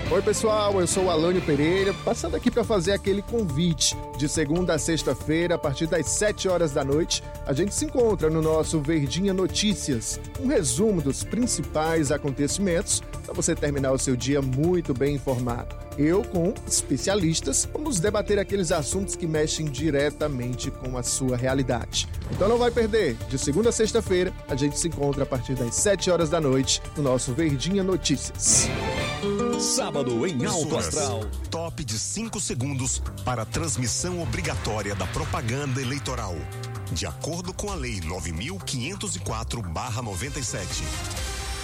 Oi pessoal, eu sou o Alânio Pereira, passando aqui para fazer aquele convite. De segunda a sexta-feira, a partir das 7 horas da noite, a gente se encontra no nosso Verdinha Notícias, um resumo dos principais acontecimentos para você terminar o seu dia muito bem informado. Eu, com especialistas, vamos debater aqueles assuntos que mexem diretamente com a sua realidade. Então não vai perder, de segunda a sexta-feira, a gente se encontra a partir das 7 horas da noite no nosso Verdinha Notícias. Sábado em Alto Astral. Top de 5 segundos para a transmissão obrigatória da propaganda eleitoral. De acordo com a Lei 9.504/97.